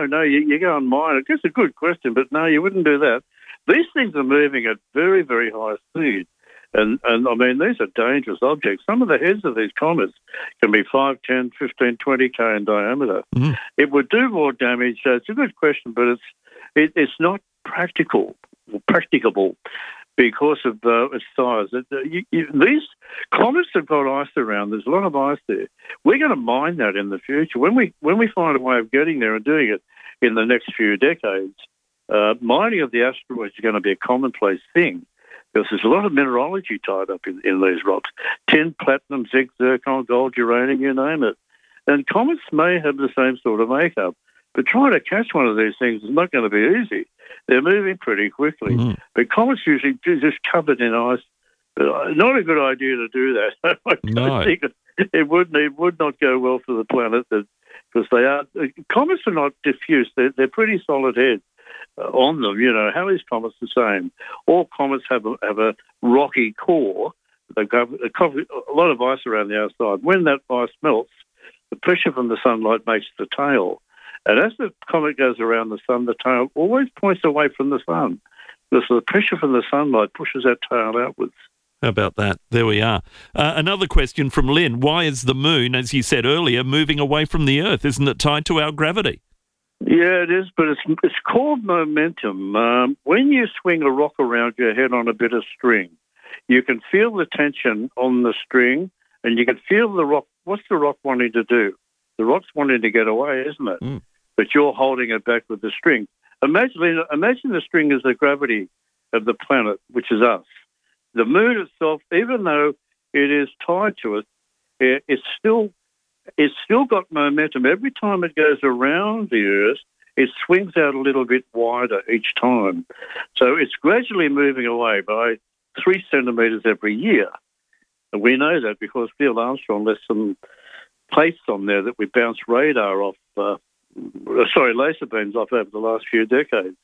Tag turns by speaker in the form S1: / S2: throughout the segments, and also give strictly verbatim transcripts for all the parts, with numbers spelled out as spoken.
S1: no, no, you, you go on mine. It's a good question, but no, you wouldn't do that. These things are moving at very, very high speed. And, and I mean, these are dangerous objects. Some of the heads of these comets can be five, ten, fifteen, twenty K in diameter.
S2: Mm.
S1: It would do more damage. So it's a good question, but it's it, it's not practical or practicable because of uh, its size. It, uh, you, you, these comets have got ice around. There's a lot of ice there. We're going to mine that in the future. When we when we find a way of getting there and doing it in the next few decades, uh, mining of the asteroids is going to be a commonplace thing. Because there's a lot of mineralogy tied up in, in these rocks. Tin, platinum, zinc, zircon, gold, uranium, you name it. And comets may have the same sort of makeup, but trying to catch one of these things is not going to be easy. They're moving pretty quickly.
S2: Mm.
S1: But comets usually do just covered in ice. Uh, not a good idea to do that. I
S2: No.
S1: think it, it, would, it would not go well for the planet because they are... Comets are not diffuse. They're, they're pretty solid heads. Uh, on them, you know, Halley's Comet's the same. All comets have a, have a rocky core. They've got a, a lot of ice around the outside. When that ice melts, the pressure from the sunlight makes the tail. And as the comet goes around the sun, the tail always points away from the sun because the pressure from the sunlight pushes that tail outwards.
S2: How about that? There we are. Uh, another question from Lynn. Why is the moon, as you said earlier, moving away from the Earth? Isn't it tied to our gravity?
S1: Yeah, it is, but it's it's called momentum. Um, when you swing a rock around your head on a bit of string, you can feel the tension on the string, and you can feel the rock. What's the rock wanting to do? The rock's wanting to get away, isn't it?
S2: Mm.
S1: But you're holding it back with the string. Imagine, imagine the string is the gravity of the planet, which is us. The moon itself, even though it is tied to it, it it's still... It's still got momentum. Every time it goes around the Earth, it swings out a little bit wider each time. So it's gradually moving away by three centimetres every year. And we know that because Neil Armstrong left some plates on there that we bounce radar off, uh, sorry, laser beams off over the last few decades.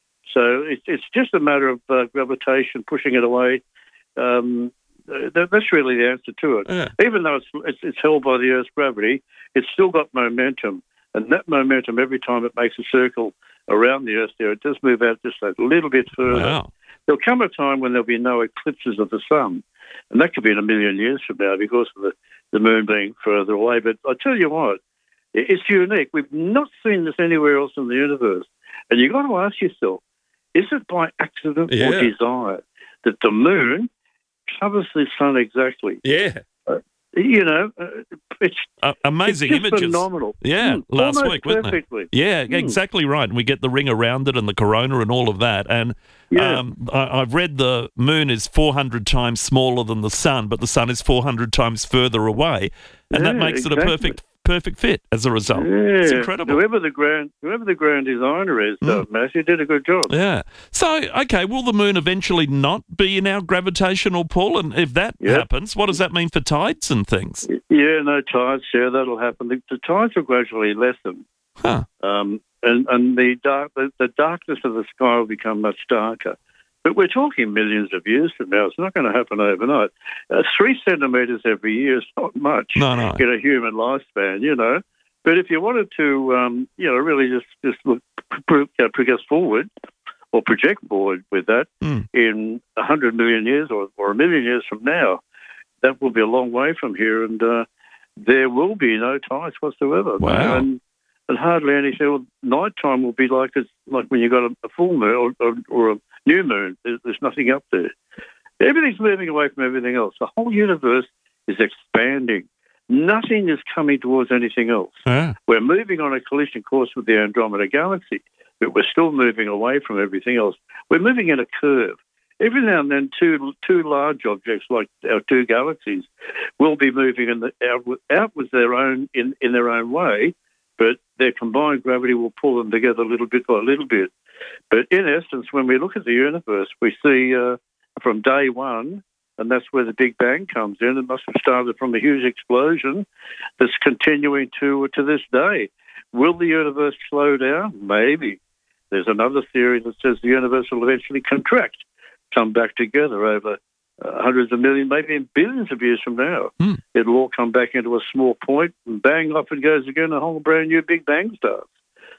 S1: So it's, it's just a matter of uh, gravitation pushing it away. Um, That, that's really the answer to it.
S2: Yeah.
S1: Even though it's, it's it's held by the Earth's gravity, it's still got momentum. And that momentum, every time it makes a circle around the Earth there, it does move out just a little bit further.
S2: Wow.
S1: There'll come a time when there'll be no eclipses of the sun. And that could be in a million years from now because of the, the moon being further away. But I tell you what, it's unique. We've not seen this anywhere else in the universe. And you've got to ask yourself, is it by accident
S2: Yeah.
S1: or desire that the moon covers the sun exactly?
S2: Yeah.
S1: Uh, you know, uh, it's,
S2: Uh, amazing
S1: it's just
S2: images.
S1: phenomenal.
S2: Yeah,
S1: Mm,
S2: last
S1: almost
S2: week, wasn't it?
S1: perfectly.
S2: Yeah,
S1: Mm.
S2: exactly right. And we get the ring around it and the corona and all of that. And
S1: Yeah.
S2: um, I, I've read the moon is four hundred times smaller than the sun, but the sun is four hundred times further away. And that
S1: Yeah,
S2: makes it a
S1: exactly.
S2: perfect perfect fit as a result.
S1: Yeah.
S2: It's incredible.
S1: Whoever the grand, whoever the grand designer is, uh, Matthew did a good job.
S2: Yeah. So, okay, will the moon eventually not be in our gravitational pull? And if that
S1: Yep.
S2: happens, what does that mean for tides and things?
S1: Yeah, no tides. Yeah, that'll happen. The, the tides will gradually lessen,
S2: Huh.
S1: um, and and the dark, the, the darkness of the sky will become much darker. But we're talking millions of years from now. It's not going to happen overnight. Uh, three centimetres every year is not much
S2: No, no.
S1: in a human lifespan, you know. But if you wanted to, um, you know, really just just look, pro- uh, progress forward or project forward with that
S2: Mm.
S1: in a hundred million years or, or a million years from now, that will be a long way from here, and uh, there will be no tides whatsoever.
S2: Wow.
S1: And, and hardly anything. Night time will be like it's like when you got a, a full moon or, or, or a new moon. There's, there's nothing up there. Everything's moving away from everything else. The whole universe is expanding. Nothing is coming towards anything else.
S2: Yeah.
S1: We're moving on a collision course with the Andromeda Galaxy, but we're still moving away from everything else. We're moving in a curve. Every now and then, two two large objects like our two galaxies will be moving in the, out, outwards their own in, in their own way, but their combined gravity will pull them together little bit by little bit. But in essence, when we look at the universe, we see uh, from day one, and that's where the Big Bang comes in. It must have started from a huge explosion that's continuing to to this day. Will the universe slow down? Maybe. There's another theory that says the universe will eventually contract, come back together over uh, hundreds of millions, maybe billions of years from now.
S2: Hmm.
S1: It'll all come back into a small point, and bang, off it goes again, a whole brand new Big Bang starts.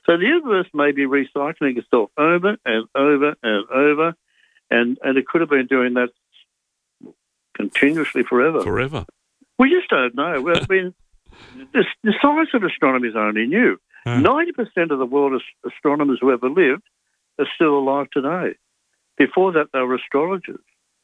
S1: So the universe may be recycling itself over and over and over, and, and it could have been doing that continuously forever.
S2: Forever.
S1: We just don't know. Well, I mean, the, the science of astronomy is only new.
S2: Hmm.
S1: ninety percent of the world's astronomers who ever lived are still alive today. Before that, they were astrologers.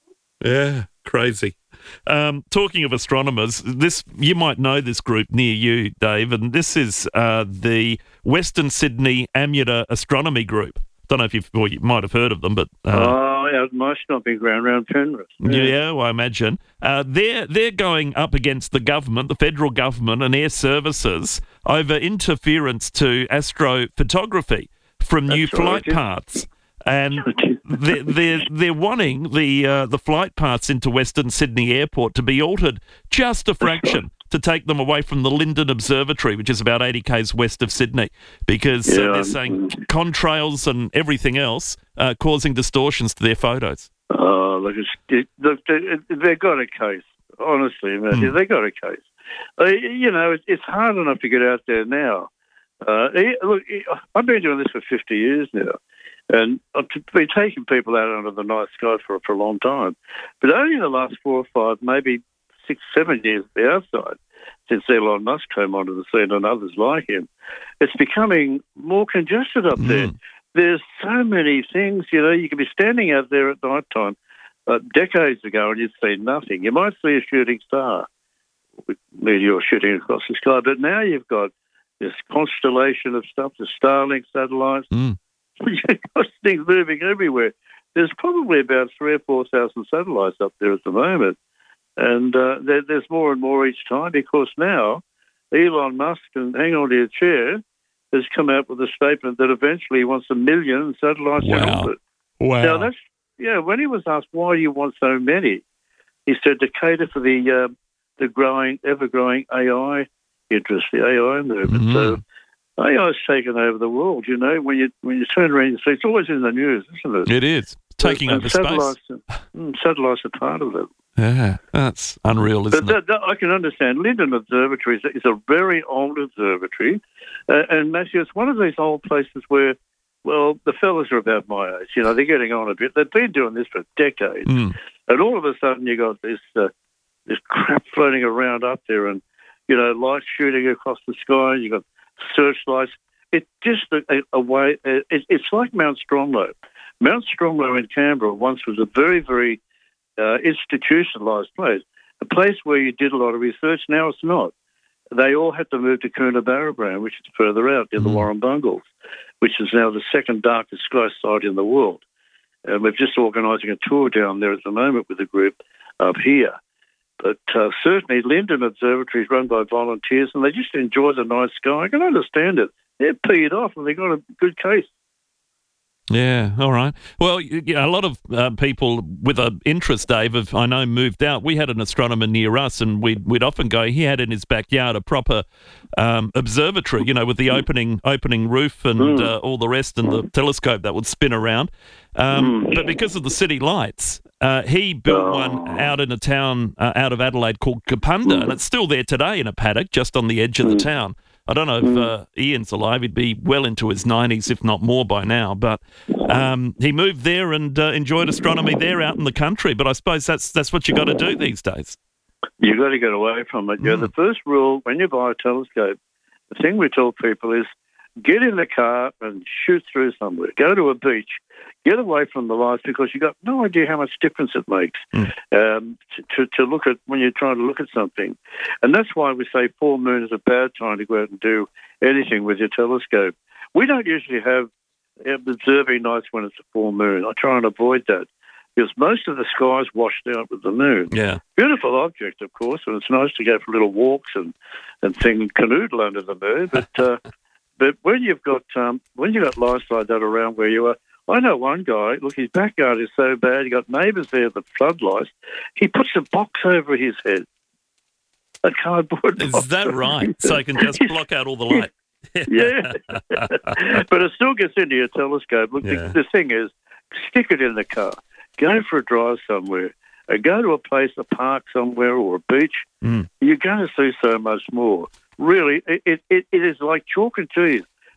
S2: Yeah, crazy. Um, talking of astronomers, this you might know this group near you, Dave, and this is uh, the Western Sydney Amateur Astronomy Group. Don't know if you've, well, you might have heard of them, but uh,
S1: oh, yeah, my stomping ground around Penrith.
S2: yeah, yeah well, I imagine uh, they're they're going up against the government, the federal government, and air services over interference to astrophotography from new
S1: That's right,
S2: flight
S1: yeah.
S2: paths. And they're, they're, they're wanting the uh, the flight paths into Western Sydney Airport to be altered just a fraction to take them away from the Lyndon Observatory, which is about eighty kays west of Sydney, because uh,
S1: Yeah,
S2: they're saying contrails and everything else uh, causing distortions to their photos.
S1: Oh, look, it's, it, look they, they've got a case. Honestly, Matthew,
S2: Mm.
S1: they've got a case. Uh, you know, it, it's hard enough to get out there now. Uh, look, I've been doing this for fifty years now. And I've been taking people out under the night sky for, for a long time. But only in the last four or five, maybe six, seven years at the outside, since Elon Musk came onto the scene and others like him, it's becoming more congested up there.
S2: Mm.
S1: There's so many things, you know, you could be standing out there at night time uh, decades ago and you'd see nothing. You might see a shooting star with meteor shooting across the sky, but now you've got this constellation of stuff, the Starlink satellites.
S2: Mm.
S1: You've got things moving everywhere. There's probably about three or four thousand satellites up there at the moment, and uh, there, there's more and more each time because now Elon Musk, and hang on to your chair, has come out with a statement that eventually he wants a million satellites in
S2: Wow.
S1: orbit.
S2: Wow.
S1: Now that's yeah. When he was asked why do you want so many, he said to cater for the uh, the growing, ever growing A I interest, the A I movement.
S2: Mhm.
S1: So A I's taken over the world, you know. When you when you turn around and see, it's always in the news, isn't it?
S2: It is. Taking
S1: And
S2: over
S1: satellites,
S2: space.
S1: Are, mm, satellites are part of it.
S2: Yeah, that's unreal, isn't
S1: But
S2: it?
S1: that, that, I can understand. Lyndon Observatory is, is a very old observatory. Uh, and, Matthew, it's one of these old places where, well, the fellas are about my age. You know, they're getting on a bit. They've been doing this for decades.
S2: Mm.
S1: And all of a sudden you got this uh, this crap floating around up there and, you know, lights shooting across the sky. You got searchlights. It's just a, a, a way. It, it's like Mount Stromlo. Mount Stromlo in Canberra once was a very, very uh, institutionalised place, a place where you did a lot of research. Now it's not. They all had to move to Coonabarabran, which is further out in the
S2: Mm.
S1: Warrumbungles, which is now the second darkest sky site in the world. And we're just organising a tour down there at the moment with a group up here. But uh, certainly Lyndon Observatory is run by volunteers and they just enjoy the night sky. I can understand it. They're peed off and they've got a good case.
S2: Yeah, all right. Well, yeah, a lot of uh, people with an interest, Dave, have, I know, moved out. We had an astronomer near us, and we'd, we'd often go, he had in his backyard a proper um, observatory, you know, with the opening opening roof and
S1: Mm.
S2: uh, all the rest, and the telescope that would spin around. Um,
S1: Mm.
S2: But because of the city lights, uh, he built
S1: Oh.
S2: one out in a town uh, out of Adelaide called Kapunda, and it's still there today in a paddock just on the edge of the
S1: Mm.
S2: town. I don't know if uh, Ian's alive. He'd be well into his nineties, if not more by now. But um, he moved there and uh, enjoyed astronomy there out in the country. But I suppose that's that's what you got to do these days.
S1: You've got to get away from it. Yeah,
S2: Mm.
S1: the first rule when you buy a telescope, the thing we tell people is get in the car and shoot through somewhere. Go to a beach. Get away from the lights because you've got no idea how much difference it makes
S2: Mm.
S1: um, to, to, to look at when you're trying to look at something. And that's why we say full moon is a bad time to go out and do anything with your telescope. We don't usually have observing nights when it's a full moon. I try and avoid that because most of the sky's washed out with the moon.
S2: Yeah.
S1: Beautiful object, of course, and it's nice to go for little walks and, and thing canoodle under the moon. But uh, but when you've got um, when you've got lights like that around where you are, I know one guy. Look, his backyard is so bad. He got neighbours there with floodlights. He puts a box over his head, a cardboard
S2: Is
S1: box.
S2: that right? So I can just block out all the light.
S1: Yeah, but it still gets into your telescope. Look,
S2: Yeah.
S1: the, the thing is, stick it in the car. Go for a drive somewhere. Uh, go to a place, a park somewhere or a beach.
S2: Mm.
S1: You're going to see so much more. Really, it, it, it is like chalk and cheese.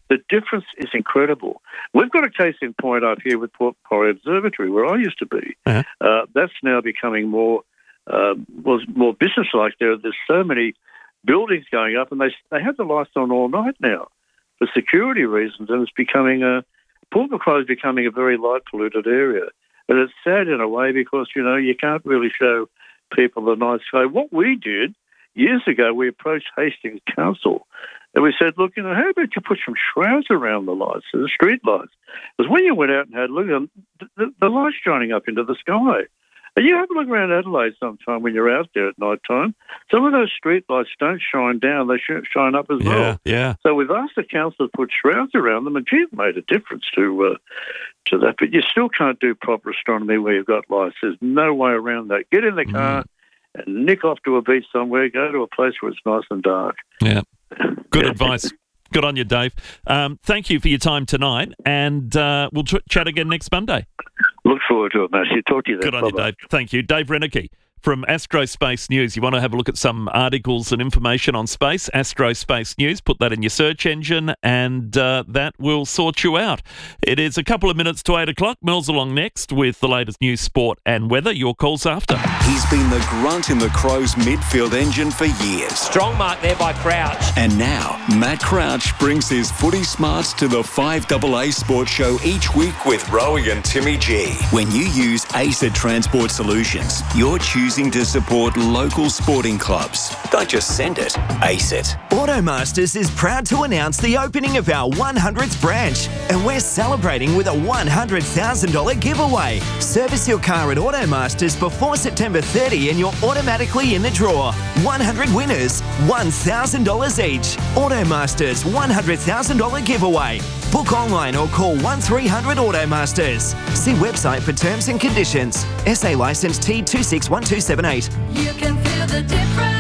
S1: The difference is incredible. We've got a case in point up here with Port Macquarie Observatory, where I used to be.
S2: Uh-huh.
S1: Uh, that's now becoming more uh, more, more business-like. There, there's so many buildings going up, and they they have the lights on all night now for security reasons, and it's becoming a Port Macquarie is becoming a very light-polluted area. And it's sad in a way because, you know, you can't really show people the night sky. What we did years ago, we approached Hastings Council and we said, look, you know, how about you put some shrouds around the lights, the street lights? Because when you went out and had a look at them, the, the lights shining up into the sky. And you have a look around Adelaide sometime when you're out there at night time. Some of those street lights don't shine down, they shine up as
S2: yeah,
S1: well.
S2: Yeah.
S1: So we've asked the council to put shrouds around them, and gee, it made a difference to uh, to that. But you still can't do proper astronomy where you've got lights. There's no way around that. Get in the car
S2: Mm.
S1: and nick off to a beach somewhere, go to a place where it's nice and dark.
S2: Yeah. Good
S1: Yeah.
S2: advice. Good on you, Dave. Um, thank you for your time tonight, and uh, we'll ch- chat again next Monday.
S1: Look forward to it, Matthew. Talk to you then.
S2: Good on you,
S1: Bye-bye.
S2: Dave. Thank you. Dave Reneke from Astrospace News. You want to have a look at some articles and information on space? Astrospace News. Put that in your search engine, and uh, that will sort you out. It is a couple of minutes to eight o'clock. Mel's along next with the latest news, sport and weather. Your calls after.
S3: He's been the grunt in the Crows midfield engine for years.
S4: Strong mark there by Crouch.
S3: And now, Matt Crouch brings his footy smarts to the five A A Sports Show each week with Rowie and Timmy G. When you use Acer Transport Solutions, you're choosing to support local sporting clubs. Don't just send it, ace it.
S5: Automasters is proud to announce the opening of our one hundredth branch, and we're celebrating with a one hundred thousand dollars giveaway. Service your car at Automasters before September thirtieth and you're automatically in the draw. one hundred winners, one thousand dollars each. Automasters one hundred thousand dollars giveaway. Book online or call one three hundred Automasters. See website for terms and conditions. S A licence T two six one two seven eight.
S6: You can feel the difference.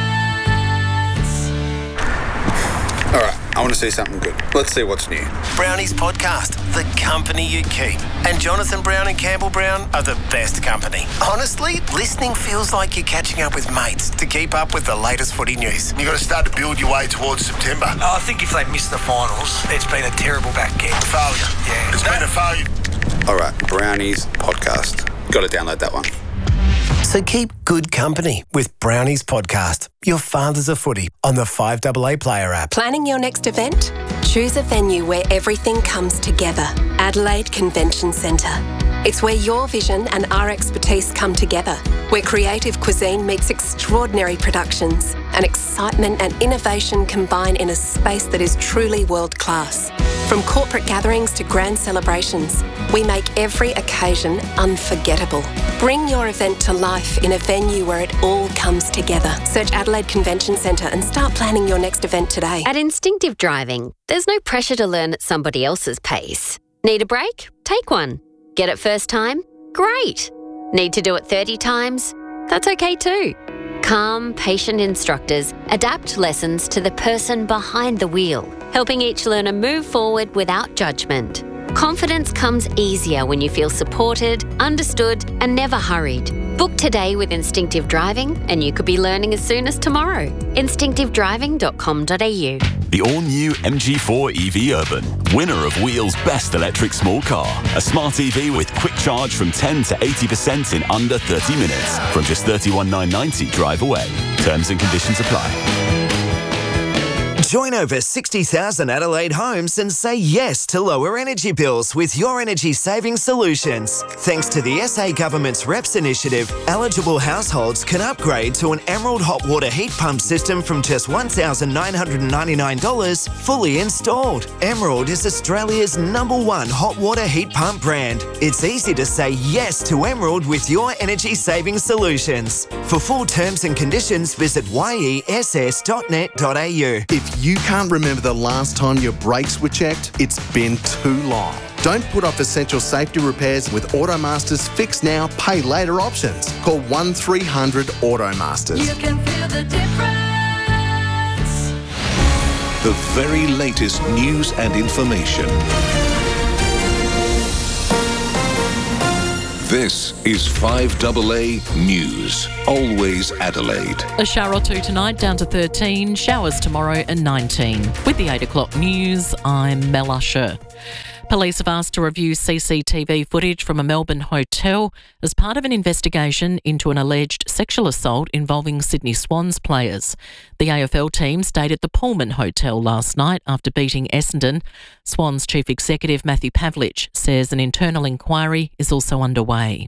S7: All right, I want to see something good. Let's see what's new.
S8: Brownie's podcast, The Company You Keep. And Jonathan Brown and Campbell Brown are the best company. Honestly, listening feels like you're catching up with mates to keep up with the latest footy news.
S9: You've got to start to build your way towards September.
S10: I think if they miss the finals, it's been a terrible back end.
S9: Failure.
S10: Yeah.
S9: It's been a failure.
S7: All right, Brownie's podcast. Got to download that one.
S8: So keep good company with Brownie's podcast, Your Father's a Footy, on the five A A Player app.
S11: Planning your next event? Choose a venue where everything comes together. Adelaide Convention Centre. It's where your vision and our expertise come together, where creative cuisine meets extraordinary productions, and excitement and innovation combine in a space that is truly world-class. From corporate gatherings to grand celebrations, we make every occasion unforgettable. Bring your event to life in a venue where it all comes together. Search Adelaide Convention Centre and start planning your next event today.
S12: At Instinctive Driving, there's no pressure to learn at somebody else's pace. Need a break? Take one. Get it first time? Great. Need to do it thirty times? That's okay too. Calm, patient instructors adapt lessons to the person behind the wheel, helping each learner move forward without judgment. Confidence comes easier when you feel supported, understood, and never hurried. Book today with Instinctive Driving, and you could be learning as soon as tomorrow. instinctive driving dot com dot a u.
S13: The all-new M G four E V Urban, winner of Wheel's Best Electric Small Car. A smart E V with quick charge from ten to eighty percent in under thirty minutes. From just thirty-one thousand nine hundred ninety drive away. Terms and conditions apply.
S5: Join over sixty thousand Adelaide homes and say yes to lower energy bills with Your Energy Saving Solutions. Thanks to the S A Government's R E P S initiative, eligible households can upgrade to an Emerald hot water heat pump system from just one thousand nine hundred ninety-nine dollars fully installed. Emerald is Australia's number one hot water heat pump brand. It's easy to say yes to Emerald with Your Energy Saving Solutions. For full terms and conditions, visit y e s s dot net dot a u.
S14: If you can't remember the last time your brakes were checked, it's been too long. Don't put off essential safety repairs with Automasters Fix Now, Pay Later options. Call one three hundred Automasters.
S6: You can feel the difference.
S15: The very latest news and information. This is five A A News. Always Adelaide.
S4: A shower or two tonight, down to thirteen. Showers tomorrow and nineteen. With the eight o'clock news, I'm Mel Usher. Police have asked to review C C T V footage from a Melbourne hotel as part of an investigation into an alleged sexual assault involving Sydney Swans players. The A F L team stayed at the Pullman Hotel last night after beating Essendon. Swans Chief Executive Matthew Pavlich says an internal inquiry is also underway.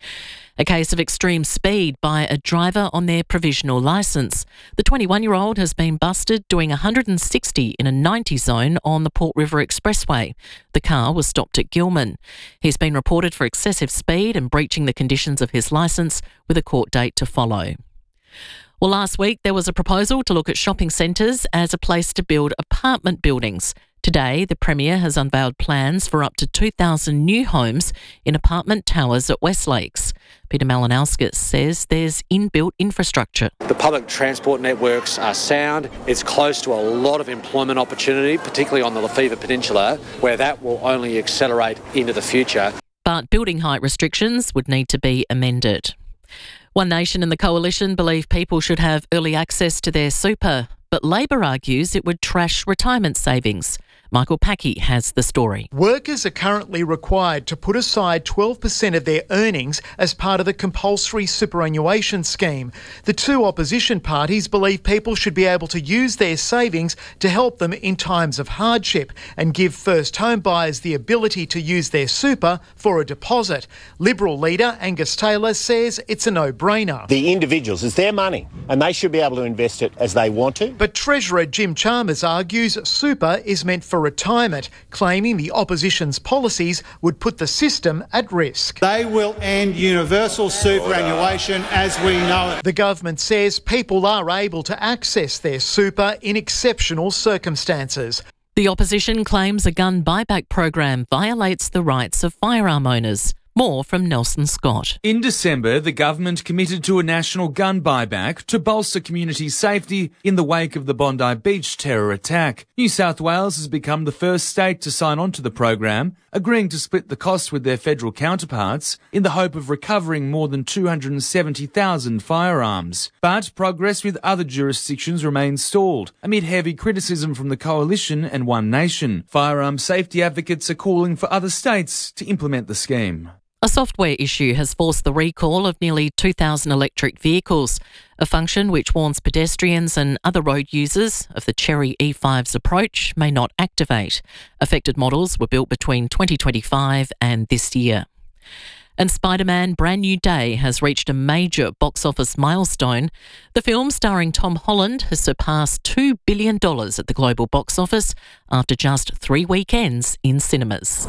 S4: A case of extreme speed by a driver on their provisional licence. The twenty-one-year-old has been busted doing one hundred sixty in a ninety zone on the Port River Expressway. The car was stopped at Gilman. He's been reported for excessive speed and breaching the conditions of his licence, with a court date to follow. Well, last week there was a proposal to look at shopping centres as a place to build apartment buildings. Today, the Premier has unveiled plans for up to two thousand new homes in apartment towers at Westlakes. Peter Malinauskas says there's inbuilt infrastructure.
S16: The public transport networks are sound. It's close to a lot of employment opportunity, particularly on the Lefevre Peninsula, where that will only accelerate into the future.
S4: But building height restrictions would need to be amended. One Nation and the Coalition believe people should have early access to their super, but Labor argues it would trash retirement savings. Michael Packey has the story.
S17: Workers are currently required to put aside twelve percent of their earnings as part of the compulsory superannuation scheme. The two opposition parties believe people should be able to use their savings to help them in times of hardship and give first home buyers the ability to use their super for a deposit. Liberal leader Angus Taylor says it's a no-brainer.
S18: The individuals, it's their money and they should be able to invest it as they want to.
S17: But Treasurer Jim Chalmers argues super is meant for retirement, claiming the opposition's policies would put the system at risk.
S19: They will end universal superannuation as we know it.
S17: The government says people are able to access their super in exceptional circumstances.
S4: The opposition claims a gun buyback program violates the rights of firearm owners. More from Nelson Scott.
S20: In December, the government committed to a national gun buyback to bolster community safety in the wake of the Bondi Beach terror attack. New South Wales has become the first state to sign on to the program, agreeing to split the cost with their federal counterparts in the hope of recovering more than two hundred seventy thousand firearms. But progress with other jurisdictions remains stalled amid heavy criticism from the Coalition and One Nation. Firearm safety advocates are calling for other states to implement the scheme.
S4: A software issue has forced the recall of nearly two thousand electric vehicles, a function which warns pedestrians and other road users of the Chery E five's approach may not activate. Affected models were built between twenty twenty-five and this year. And Spider-Man Brand New Day has reached a major box office milestone. The film starring Tom Holland has surpassed two billion dollars at the global box office after just three weekends in cinemas.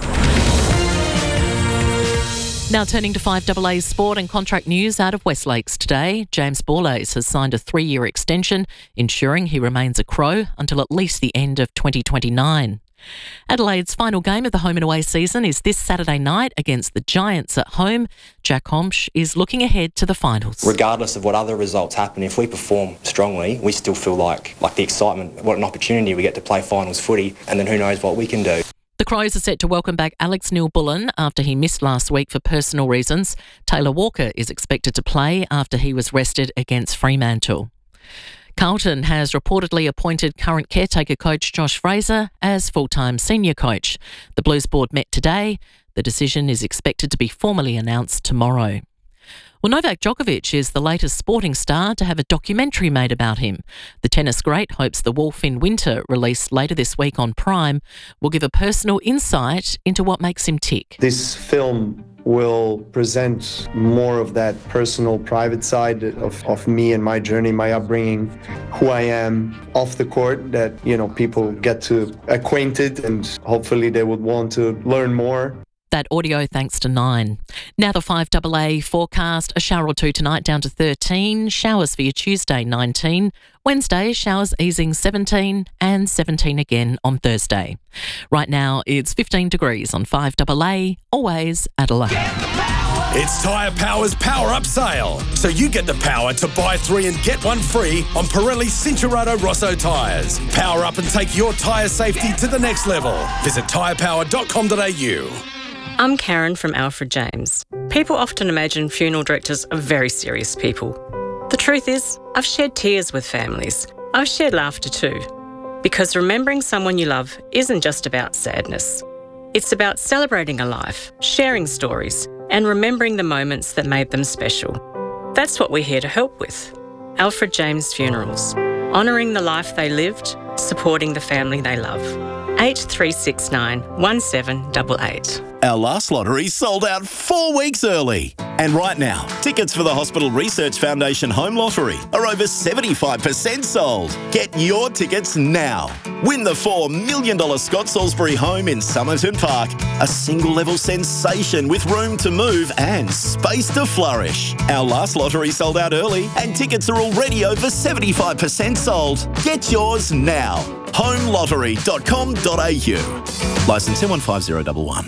S4: Now turning to five A A sport and contract news out of Westlakes today. James Borlase has signed a three-year extension, ensuring he remains a Crow until at least the end of twenty twenty-nine. Adelaide's final game of the home and away season is this Saturday night against the Giants at home. Jack Homsch is looking ahead to the finals.
S21: Regardless of what other results happen, if we perform strongly, we still feel like, like the excitement, what an opportunity we get to play finals footy, and then who knows what we can do.
S4: The Crows are set to welcome back Alex Neil-Bullen after he missed last week for personal reasons. Taylor Walker is expected to play after he was rested against Fremantle. Carlton has reportedly appointed current caretaker coach Josh Fraser as full-time senior coach. The Blues board met today. The decision is expected to be formally announced tomorrow. Well, Novak Djokovic is the latest sporting star to have a documentary made about him. The tennis great hopes The Wolf in Winter, released later this week on Prime, will give a personal insight into what makes him tick.
S22: This film will present more of that personal, private side of, of me and my journey, my upbringing, who I am off the court, that, you know, people get to acquainted and hopefully they would want to learn more.
S4: That audio thanks to Nine. Now the five A A forecast. A shower or two tonight down to thirteen. Showers for your Tuesday, nineteen. Wednesday, showers easing seventeen and seventeen again on Thursday. Right now it's fifteen degrees on five A A. Always Adelaide.
S23: It's Tyre Power's Power Up Sale. So you get the power to buy three and get one free on Pirelli Cincherato Rosso tyres. Power up and take your tyre safety to the next level. Visit tyre power dot com dot a u.
S24: I'm Karen from Alfred James.
S1: People often imagine funeral directors are very serious people. The truth is, I've shed tears with families. I've shared laughter too. Because remembering someone you love isn't just about sadness. It's about celebrating a life, sharing stories, and remembering the moments that made them special. That's what we're here to help with. Alfred James Funerals. Honouring the life they lived, supporting the family they love. eight three six nine, one seven eight eight.
S2: Our last lottery sold out four weeks early. And right now, tickets for the Hospital Research Foundation Home Lottery are over seventy-five percent sold. Get your tickets now. Win the four million dollars Scott Salisbury home in Somerton Park. A single-level sensation with room to move and space to flourish. Our last lottery sold out early and tickets are already over seventy-five percent sold. Get yours now. home lottery dot com dot a u. Licence M one five zero one one.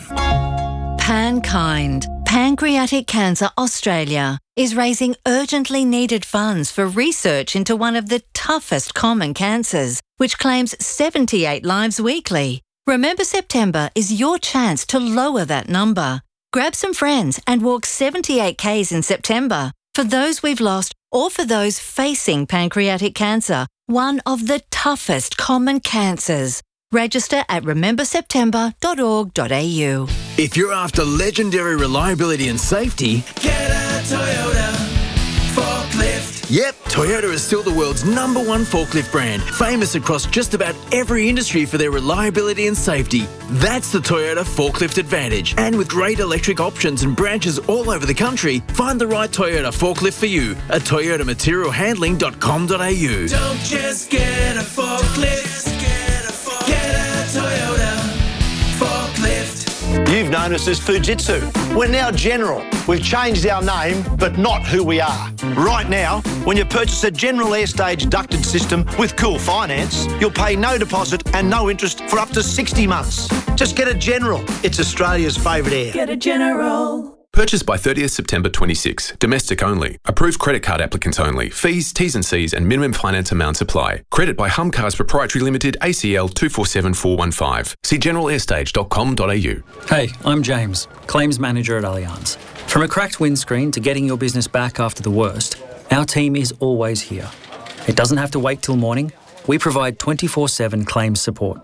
S3: Pankind, Pancreatic Cancer Australia, is raising urgently needed funds for research into one of the toughest common cancers, which claims seventy-eight lives weekly. Remember September is your chance to lower that number. Grab some friends and walk seventy-eight kays in September for those we've lost or for those facing pancreatic cancer, one of the toughest common cancers. Register at remember september dot org dot a u.
S24: If you're after legendary reliability and safety,
S25: get a Toyota forklift.
S24: Yep, Toyota is still the world's number one forklift brand, famous across just about every industry for their reliability and safety. That's the Toyota Forklift Advantage. And with great electric options and branches all over the country, find the right Toyota forklift for you at toyota material handling dot com dot a u.
S25: Don't just get a forklift, get a, forklift. Get a Toyota forklift.
S26: You've known us as Fujitsu. We're now General. We've changed our name, but not who we are. Right now, when you purchase a General Airstage ducted system with Cool Finance, you'll pay no deposit and no interest for up to sixty months. Just get a General. It's Australia's favourite air.
S25: Get a General.
S27: Purchase by thirtieth September twenty-six. Domestic only. Approved credit card applicants only. Fees, T's and C's and minimum finance amounts apply. Credit by Humcars Proprietary Limited, A C L two four seven four one five. See general airstage dot com dot a u.
S28: Hey, I'm James, Claims Manager at Allianz. From a cracked windscreen to getting your business back after the worst, our team is always here. It doesn't have to wait till morning. We provide twenty-four seven claims support.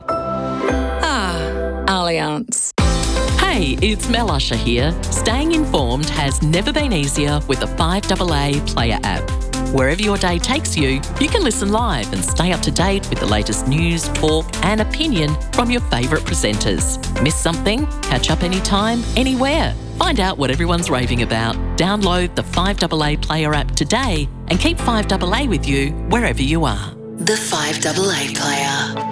S4: Ah, Allianz. Hey, it's Mel Usher here. Staying informed has never been easier with the five A A Player app. Wherever your day takes you, you can listen live and stay up to date with the latest news, talk and opinion from your favourite presenters. Miss something? Catch up anytime, anywhere. Find out what everyone's raving about. Download the five A A Player app today and keep five A A with you wherever you are.
S29: The five A A Player.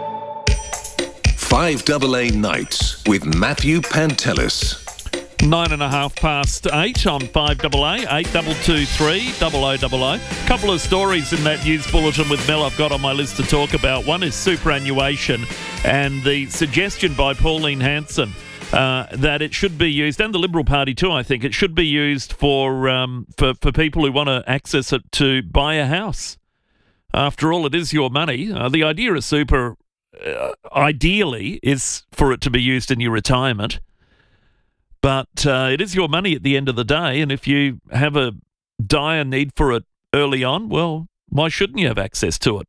S15: five A A Nights with Matthew Pantelis.
S30: Nine and a half past eight on five A A, eight two two three, double oh double oh. Couple of stories in that news bulletin with Mel I've got on my list to talk about. One is superannuation and the suggestion by Pauline Hanson uh, that it should be used, and the Liberal Party too, I think, it should be used for, um, for, for people who want to access it to buy a house. After all, it is your money. Uh, the idea of super, uh, ideally, is for it to be used in your retirement. But uh, it is your money at the end of the day, and if you have a dire need for it early on, well, why shouldn't you have access to it?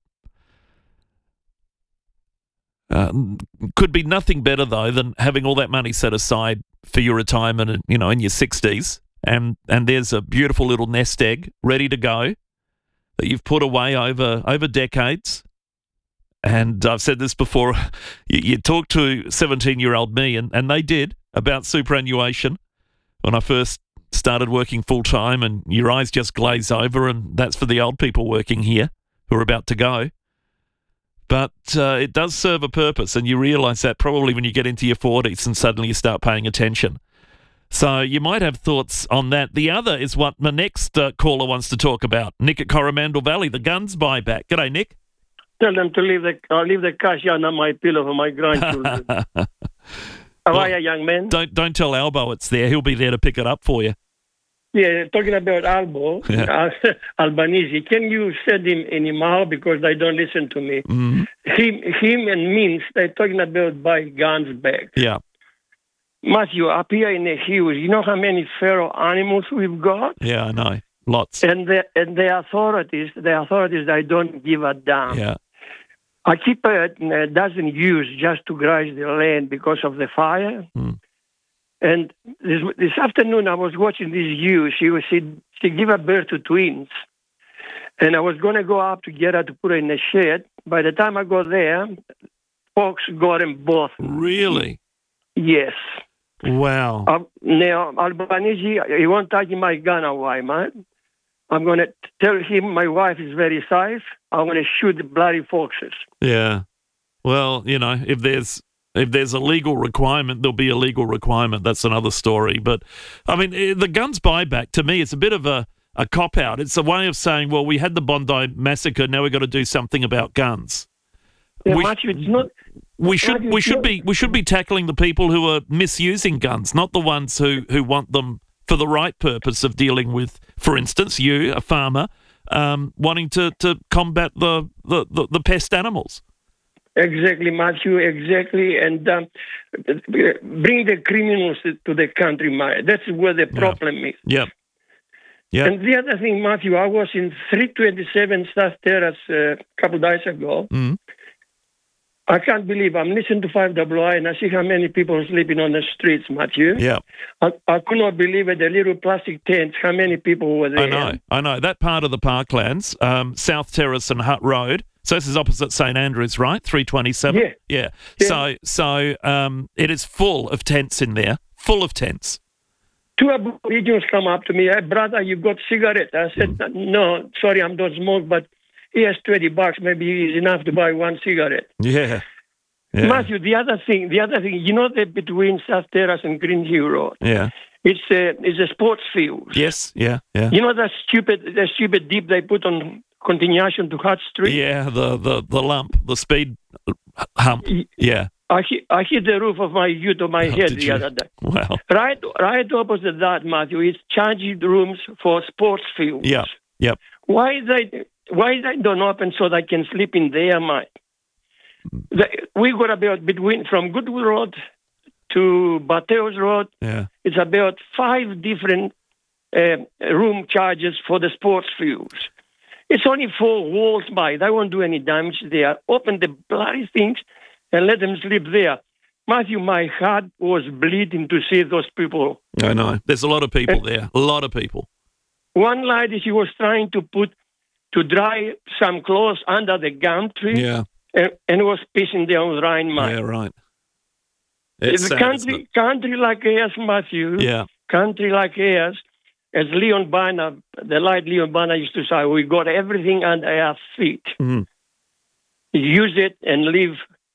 S30: Um, could be nothing better, though, than having all that money set aside for your retirement, and, you know, in your sixties, and, and there's a beautiful little nest egg ready to go that you've put away over, over decades. And I've said this before, you, you talk to seventeen-year-old me, and, and they did, about superannuation when I first started working full-time, and your eyes just glaze over, and that's for the old people working here who are about to go. But uh, it does serve a purpose, and you realise that probably when you get into your forties and suddenly you start paying attention. So you might have thoughts on that. The other is what my next uh, caller wants to talk about. Nick at Coromandel Valley, the guns buyback. G'day, Nick.
S31: Tell them to leave the uh, leave the cash on my pillow for my grandchildren. How are you, young man?
S30: Don't don't tell Albo it's there. He'll be there to pick it up for you.
S31: Yeah, talking about Albo,
S30: Yeah.
S31: uh, Albanese, can you send him in email because they don't listen to me?
S30: Mm-hmm.
S31: Him, him and Mince, they're talking about buy guns back.
S30: Yeah.
S31: Matthew, up here in the hills, you know how many feral animals we've got?
S30: Yeah, I know. Lots.
S31: And the, and the authorities, the authorities, they don't give a damn.
S30: Yeah.
S31: I keep a, a dozen ewes just to graze the land because of the fire.
S30: Mm.
S31: And this, this afternoon, I was watching this ewe. She was she, she gave a birth to twins. And I was going to go up to get her to put her in the shed. By the time I got there, folks got them both.
S30: Really?
S31: Yes.
S30: Wow.
S31: Uh, now, Albanese, he won't take my gun away, man. I'm going to tell him my wife is very safe. I'm going to shoot the bloody foxes.
S30: Yeah. Well, you know, if there's if there's a legal requirement, there'll be a legal requirement. That's another story. But, I mean, the guns buyback, to me, it's a bit of a, a cop-out. It's a way of saying, well, we had the Bondi massacre, now we've got to do something about guns.
S31: Yeah,
S30: we,
S31: Matthew, it's not...
S30: We should
S31: Matthew,
S30: we should
S31: not,
S30: be we should be tackling the people who are misusing guns, not the ones who, who want them for the right purpose of dealing with, for instance, you, a farmer, um, wanting to, to combat the, the, the, the pest animals.
S31: Exactly, Matthew, exactly. And um, bring the criminals to the country, Matthew. That's where the problem
S30: yeah.
S31: is.
S30: Yep. Yep.
S31: And the other thing, Matthew, I was in three twenty-seven South Terrace uh, a couple of days ago.
S30: Mm.
S31: I can't believe I'm listening to five A I and I see how many people are sleeping on the streets, Matthew.
S30: Yeah.
S31: I, I could not believe it, the little plastic tents, how many people were there.
S30: I know, I know. That part of the Parklands, um, South Terrace and Hutt Road, so this is opposite St Andrews, right? three twenty-seven?
S31: Yeah.
S30: Yeah.
S31: yeah.
S30: So, so um, it is full of tents in there, full of tents.
S31: Two Aborigines come up to me, hey, brother, you got cigarette? I said, mm. no, sorry, I don't smoke, but here's twenty bucks, maybe it's enough to buy one cigarette.
S30: Yeah. yeah.
S31: Matthew, the other thing, the other thing, you know that between South Terrace and Green Hill Road?
S30: Yeah.
S31: It's a, it's a sports field.
S30: Yes, yeah, yeah.
S31: You know that stupid, the stupid dip they put on continuation to Hutt Street?
S30: Yeah, the, the, the lump, the speed hump, yeah.
S31: I hit, I hit the roof of my ute on my
S30: Oh,
S31: head
S30: did
S31: the
S30: you?
S31: other day.
S30: Wow.
S31: Right, right opposite that, Matthew, is changing rooms for sports fields.
S30: Yeah, yep.
S31: Why they why they don't open so they can sleep in there, mate? The, we got about between from Goodwood Road to Bateos Road.
S30: Yeah.
S31: It's about five different uh, room charges for the sports fields. It's only four walls, mate. They won't do any damage there. Open the bloody things and let them sleep there. Matthew, my heart was bleeding to see those people.
S30: I know. There's a lot of people
S31: And
S30: there. A lot of people.
S31: One lady, she was trying to put, to dry some clothes under the gum tree.
S30: Yeah.
S31: And, and was pissing down the rain, mate.
S30: Yeah, right.
S31: It's
S30: It's
S31: a
S30: sad,
S31: country,
S30: isn't it?
S31: country like ours, Matthew.
S30: Yeah.
S31: Country like ours. As Leon Banner, the late Leon Banner used to say, we got everything under our feet.
S30: Mm.
S31: Use it and live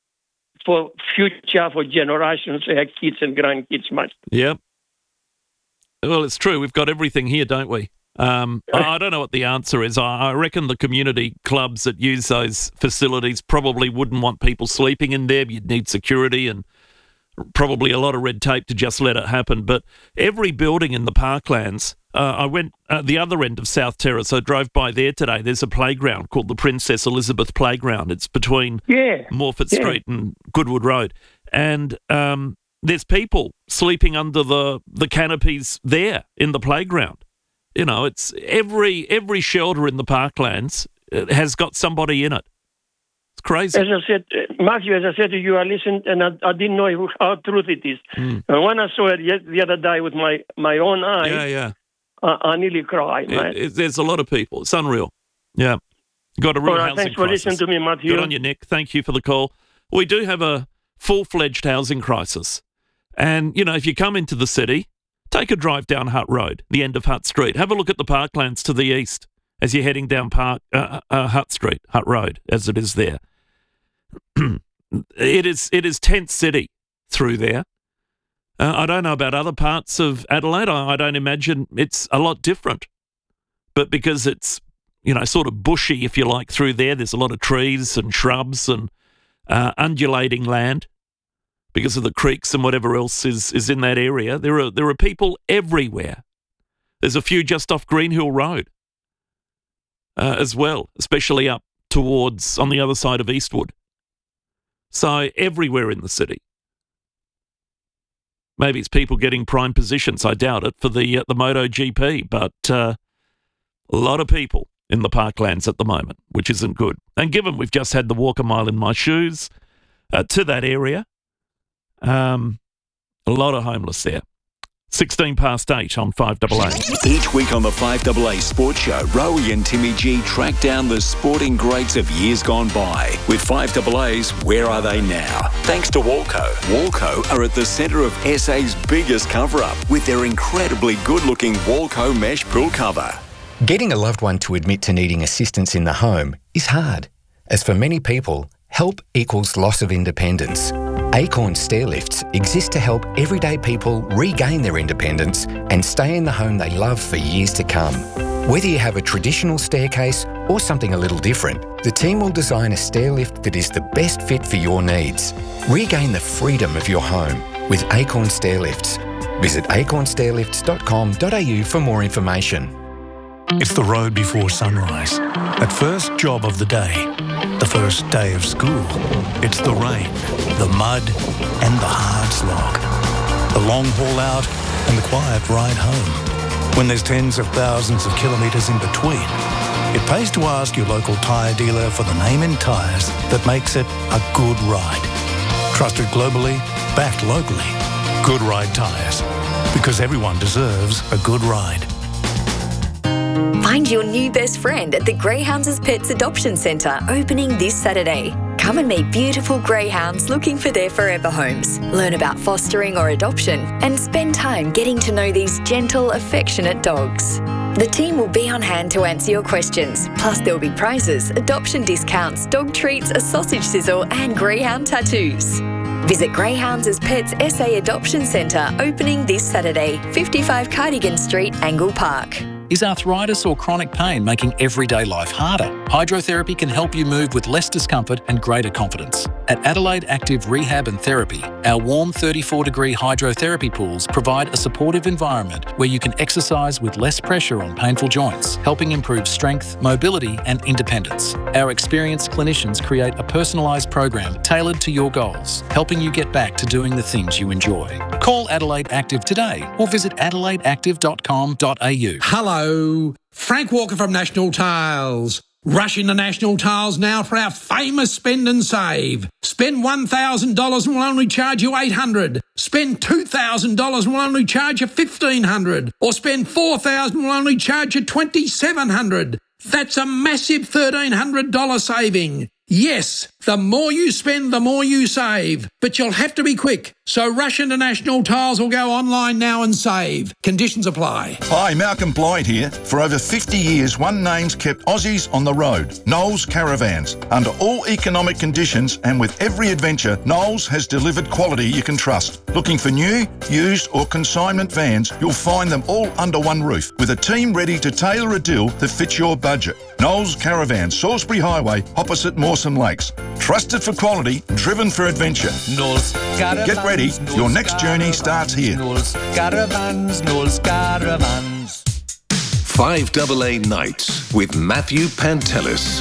S31: for future, for generations, our kids and grandkids, mate.
S30: Yep. Well, it's true. We've got everything here, don't we? Um, I I don't know what the answer is. I I reckon the community clubs that use those facilities probably wouldn't want people sleeping in there. You'd need security and probably a lot of red tape to just let it happen. But every building in the Parklands, uh, I went at the other end of South Terrace. I drove by there today. There's a playground called the Princess Elizabeth Playground. It's between
S31: yeah.
S30: Morford
S31: yeah.
S30: Street and Goodwood Road. And um, there's people sleeping under the, the canopies there in the playground. You know, it's every every shelter in the Parklands has got somebody in it. It's crazy.
S31: As I said, uh, Matthew, as I said to you, I listened and I, I didn't know how truth it is.
S30: Mm.
S31: And when I saw it yet, the other day with my, my own eyes,
S30: Yeah, yeah.
S31: I, I nearly cried,
S30: It-
S31: mate.
S30: it- there's a lot of people. It's unreal. Yeah. Got a real
S31: All right,
S30: housing
S31: thanks for
S30: crisis.
S31: listening to me, Matthew.
S30: Good on you, Nick. Thank you for the call. We do have a full-fledged housing crisis. And, you know, if you come into the city, take a drive down Hutt Road, the end of Hutt Street. Have a look at the Parklands to the east as you're heading down Park uh, uh, Hutt Street, Hutt Road, as it is there. it is it is tent city through there. Uh, I don't know about other parts of Adelaide. I, I don't imagine it's a lot different. But because it's, you know, sort of bushy, if you like, through there, there's a lot of trees and shrubs and uh, undulating land because of the creeks and whatever else is, is in that area. There are there are people everywhere. There's a few just off Green Hill Road uh, as well, especially up towards on the other side of Eastwood. So everywhere in the city. maybe it's people getting prime positions. I doubt it for the uh, the MotoGP, but uh, a lot of people in the parklands at the moment, which isn't good. And given we've just had the walk a mile in my shoes uh, to that area, um, a lot of homeless there. sixteen past eight on five A A.
S15: Each week on the five A A Sports Show, Rowie and Timmy G track down the sporting greats of years gone by. With five A A's Where Are They Now? Thanks to Walco. Walco are at the centre of S A's biggest cover-up with their incredibly good-looking Walco mesh pool cover.
S5: Getting a loved one to admit to needing assistance in the home is hard, as for many people, help equals loss of independence. Acorn Stairlifts exist to help everyday people regain their independence and stay in the home they love for years to come. Whether you have a traditional staircase or something a little different, the team will design a stairlift that is the best fit for your needs. Regain the freedom of your home with Acorn Stairlifts. Visit acorn stairlifts dot com dot a u for more information.
S6: It's the road before sunrise. That first job of the day. The first day of school. It's the rain, the mud, and the hard slog. The long haul out and the quiet ride home. When there's tens of thousands of kilometres in between, it pays to ask your local tyre dealer for the name in tyres that makes it a good ride. Trusted globally, backed locally. Good Ride Tyres. Because everyone deserves a good ride.
S7: Find your new best friend at the Greyhounds Pets Adoption Centre, opening this Saturday. Come and meet beautiful greyhounds looking for their forever homes. Learn about fostering or adoption and spend time getting to know these gentle, affectionate dogs. The team will be on hand to answer your questions. Plus there'll be prizes, adoption discounts, dog treats, a sausage sizzle and greyhound tattoos. Visit Greyhounds Pets S A Adoption Centre, opening this Saturday, fifty-five Cardigan Street, Angle Park.
S8: Is arthritis or chronic pain making everyday life harder? Hydrotherapy can help you move with less discomfort and greater confidence. At Adelaide Active Rehab and Therapy, our warm thirty-four degree hydrotherapy pools provide a supportive environment where you can exercise with less pressure on painful joints, helping improve strength, mobility and independence. Our experienced clinicians create a personalised program tailored to your goals, helping you get back to doing the things you enjoy. Call Adelaide Active today or visit adelaide active dot com dot a u.
S9: Hello, Frank Walker from National Tiles. Rush into National Tiles now for our famous spend and save. Spend one thousand dollars and we'll only charge you eight hundred dollars. Spend two thousand dollars and we'll only charge you fifteen hundred dollars. Or spend four thousand dollars and we'll only charge you twenty-seven hundred dollars. That's a massive one thousand three hundred dollars saving. Yes, the more you spend, the more you save. But you'll have to be quick. So rush into National Tiles or go online now and save. Conditions apply.
S10: Hi, Malcolm Blyde here. For over fifty years, one name's kept Aussies on the road. Knowles Caravans. Under all economic conditions and with every adventure, Knowles has delivered quality you can trust. Looking for new, used or consignment vans, you'll find them all under one roof with a team ready to tailor a deal that fits your budget. Knowles Caravans, Salisbury Highway, opposite Mawson Lakes. Trusted for quality, driven for adventure.
S11: Knowles Caravans.
S10: Get ready,
S11: Knowles
S10: your next journey starts here.
S11: Knowles Caravans, Knowles Caravans.
S15: five A A Nights with Matthew Pantelis.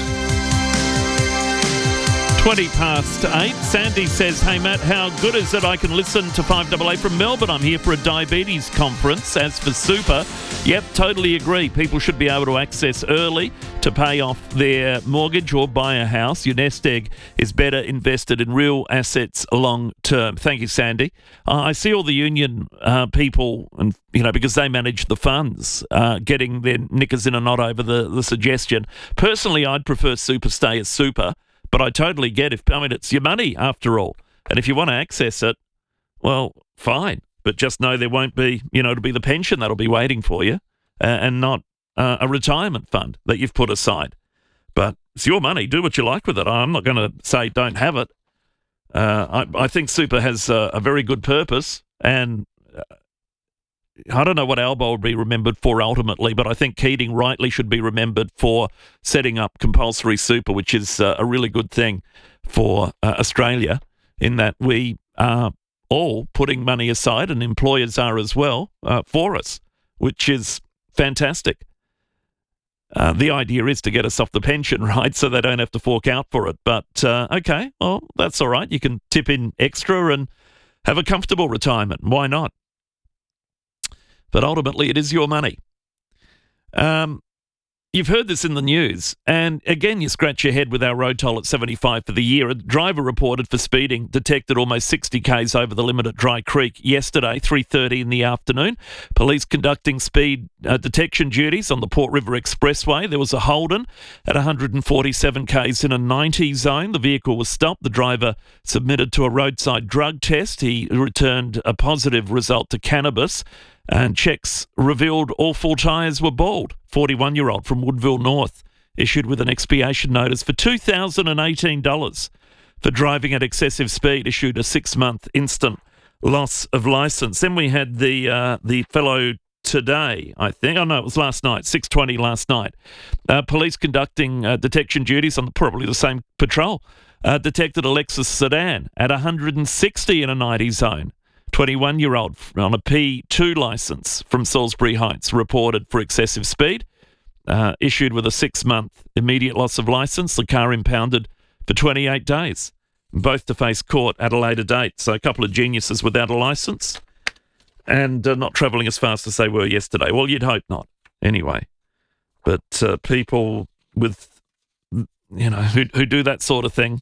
S30: twenty past eight. Sandy says, hey Matt, how good is it I can listen to five A A from Melbourne? I'm here for a diabetes conference. As for super, yep, totally agree. People should be able to access early to pay off their mortgage or buy a house. Your nest egg is better invested in real assets long term. Thank you, Sandy. Uh, I see all the union uh, people, and you know, because they manage the funds, uh, getting their knickers in a knot over the, the suggestion. Personally, I'd prefer super stay as super. But I totally get if, I mean, it's your money after all. And if you want to access it, well, fine. But just know there won't be, you know, it'll be the pension that'll be waiting for you uh, and not uh, a retirement fund that you've put aside. But it's your money. Do what you like with it. I'm not going to say don't have it. Uh, I, I think super has a, a very good purpose. And uh, I don't know what Albo will be remembered for ultimately, but I think Keating rightly should be remembered for setting up compulsory super, which is uh, a really good thing for uh, Australia in that we are all putting money aside, and employers are as well, uh, for us, which is fantastic. Uh, the idea is to get us off the pension, right, so they don't have to fork out for it. But, uh, okay, well, that's all right. You can tip in extra and have a comfortable retirement. Why not? But ultimately, it is your money. Um, you've heard this in the news, and again, you scratch your head with our road toll at seventy-five for the year. A driver reported for speeding detected almost sixty kays over the limit at Dry Creek yesterday, three thirty in the afternoon. Police conducting speed uh, detection duties on the Port River Expressway. There was a Holden at one hundred forty-seven kays in a ninety zone. The vehicle was stopped. The driver submitted to a roadside drug test. He returned a positive result to cannabis. And checks revealed all four tyres were bald. forty-one-year-old from Woodville North issued with an expiation notice for two thousand eighteen dollars for driving at excessive speed, issued a six-month instant loss of licence. Then we had the uh, the fellow today, I think. Oh, no, it was last night, six twenty last night. Uh, police conducting uh, detection duties on the, probably the same patrol, uh, detected a Lexus sedan at one hundred sixty in a ninety zone. twenty-one-year-old on a P two licence from Salisbury Heights reported for excessive speed, uh, issued with a six-month immediate loss of licence. The car impounded for twenty-eight days, both to face court at a later date. So a couple of geniuses without a licence and uh, not travelling as fast as they were yesterday. Well, you'd hope not, anyway. But uh, people with, you know, who, who do that sort of thing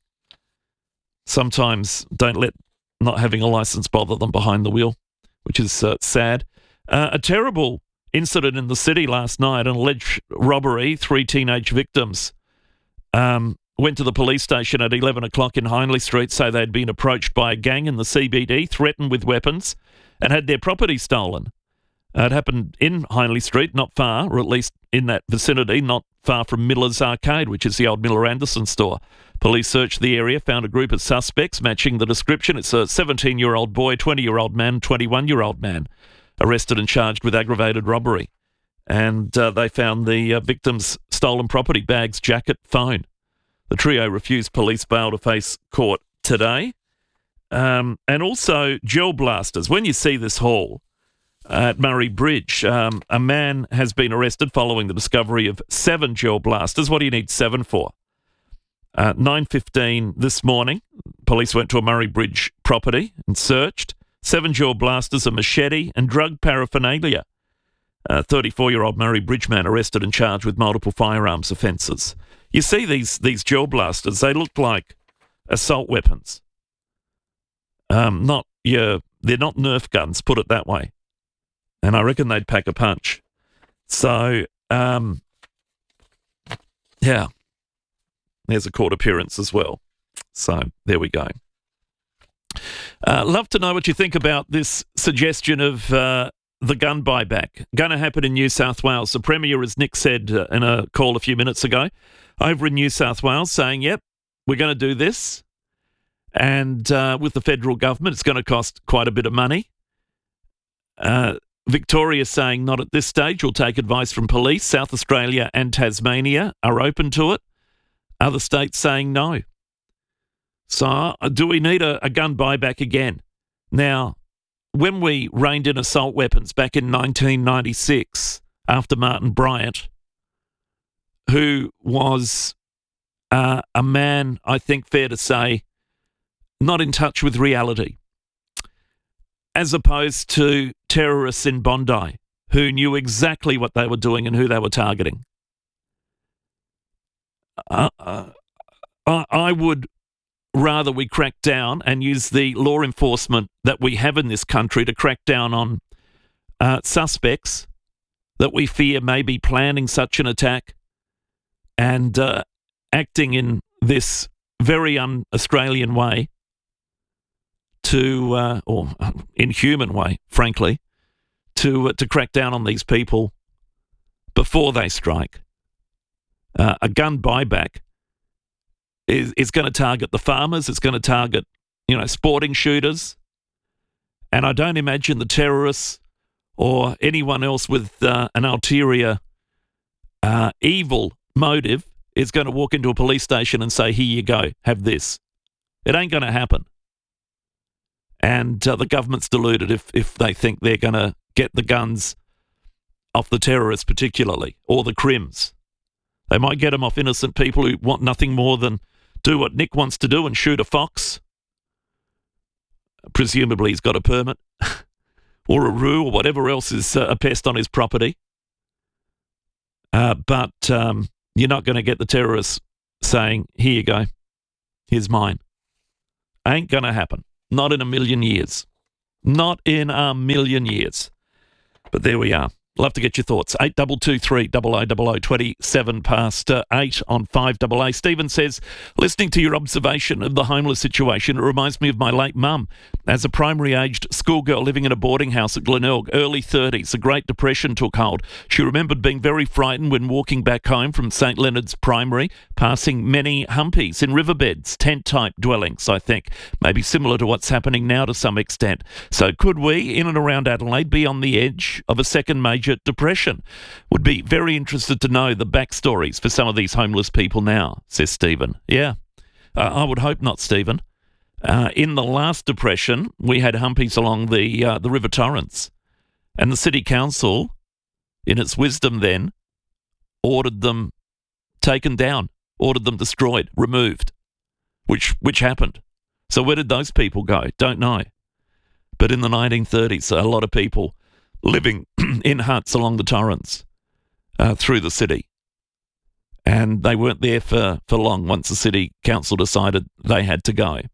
S30: sometimes don't let not having a licence bother them behind the wheel, which is uh, sad. Uh, a terrible incident in the city last night, an alleged robbery. Three teenage victims um, went to the police station at eleven o'clock in Hindley Street, say they'd been approached by a gang in the C B D, threatened with weapons, and had their property stolen. Uh, it happened in Hindley Street, not far, or at least in that vicinity, not far from Miller's Arcade, which is the old Miller Anderson store. Police searched the area, found a group of suspects matching the description. It's a seventeen-year-old boy, twenty-year-old man, twenty-one-year-old man, arrested and charged with aggravated robbery. And uh, they found the uh, victim's stolen property, bags, jacket, phone. The trio refused police bail to face court today. Um, and also gel blasters. When you see this haul at Murray Bridge, um, a man has been arrested following the discovery of seven gel blasters. What do you need seven for? Uh, nine fifteen this morning, police went to a Murray Bridge property and searched. Seven gel blasters, a machete and drug paraphernalia. A thirty-four-year-old Murray Bridge man arrested and charged with multiple firearms offences. You see these these gel blasters, they look like assault weapons. Um, not your, they're not Nerf guns, put it that way. And I reckon they'd pack a punch. So, um, yeah. There's a court appearance as well. So there we go. Uh, love to know what you think about this suggestion of uh, the gun buyback. Going to happen in New South Wales. The Premier, as Nick said uh, in a call a few minutes ago, over in New South Wales saying, yep, we're going to do this. And uh, with the federal government, it's going to cost quite a bit of money. Uh, Victoria saying not at this stage. We'll take advice from police. South Australia and Tasmania are open to it. Other states saying no. So uh, do we need a, a gun buyback again? Now, when we reined in assault weapons back in nineteen ninety-six after Martin Bryant, who was uh, a man, I think fair to say, not in touch with reality, as opposed to terrorists in Bondi who knew exactly what they were doing and who they were targeting. Uh, uh, I, I would rather we crack down and use the law enforcement that we have in this country to crack down on uh, suspects that we fear may be planning such an attack and uh, acting in this very un-Australian way to, uh, or inhuman way, frankly, to uh, to crack down on these people before they strike. Uh, a gun buyback is, is going to target the farmers. It's going to target, you know, sporting shooters. And I don't imagine the terrorists or anyone else with uh, an ulterior uh, evil motive is going to walk into a police station and say, here you go, have this. It ain't going to happen. And uh, the government's deluded if, if they think they're going to get the guns off the terrorists particularly, or the crims. They might get them off innocent people who want nothing more than do what Nick wants to do and shoot a fox. presumably he's got a permit or a roo or whatever else is uh, a pest on his property. Uh, but um, you're not going to get the terrorists saying, here you go, here's mine. Ain't going to happen. Not in a million years. Not in a million years. But there we are. Love to get your thoughts. eight two two three, double oh double oh, twenty-seven past uh, eight on five A A. Stephen says, listening to your observation of the homeless situation, it reminds me of my late mum. As a primary-aged schoolgirl living in a boarding house at Glenelg, early thirties, the Great Depression took hold. She remembered being very frightened when walking back home from St Leonard's Primary, passing many humpies in riverbeds, tent-type dwellings, I think. Maybe similar to what's happening now to some extent. So could we, in and around Adelaide, be on the edge of a second major depression? Would be very interested to know the backstories for some of these homeless people now, says Stephen. Yeah, uh, I would hope not, Stephen. Uh, in the last depression, we had humpies along the uh, the River Torrens, and the City Council, in its wisdom then, ordered them taken down, ordered them destroyed, removed, which which happened. So where did those people go? Don't know. But in the nineteen thirties, a lot of people living in huts along the Torrens uh, through the city. And they weren't there for, for long once the City Council decided they had to go.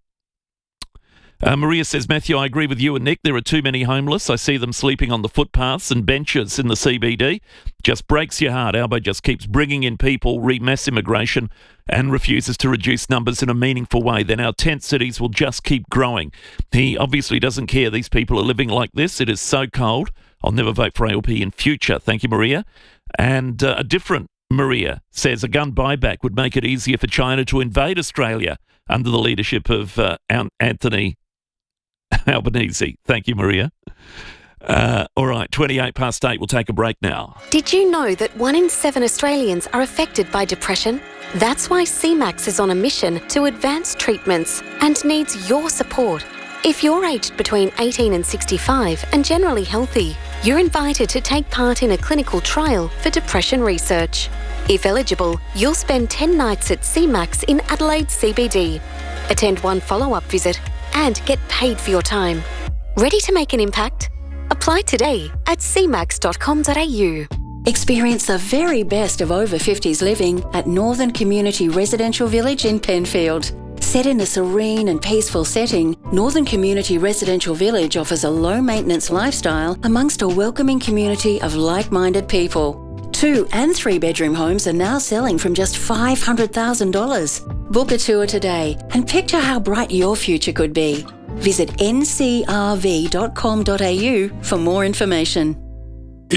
S30: Uh, Maria says, Matthew, I agree with you and Nick. There are too many homeless. I see them sleeping on the footpaths and benches in the C B D. Just breaks your heart. Albo just keeps bringing in people, re mass immigration, and refuses to reduce numbers in a meaningful way. Then our tent cities will just keep growing. He obviously doesn't care. These people are living like this. It is so cold. I'll never vote for A L P in future. Thank you, Maria. And uh, a different Maria says a gun buyback would make it easier for China to invade Australia under the leadership of uh, Anthony Albanese. Thank you, Maria. Uh, all right, twenty-eight past eight. We'll take a break now.
S12: Did you know that one in seven Australians are affected by depression? That's why C MAX is on a mission to advance treatments and needs your support. If you're aged between eighteen and sixty-five and generally healthy, you're invited to take part in a clinical trial for depression research. If eligible, you'll spend ten nights at C MAX in Adelaide C B D, attend one follow-up visit, and get paid for your time. Ready to make an impact? Apply today at c max dot com dot a u.
S13: Experience the very best of over fifties living at Northern Community Residential Village in Penfield. Set in a serene and peaceful setting, Northern Community Residential Village offers a low-maintenance lifestyle amongst a welcoming community of like-minded people. Two and three-bedroom homes are now selling from just five hundred thousand dollars. Book a tour today and picture how bright your future could be. Visit n c r v dot com dot a u for more information.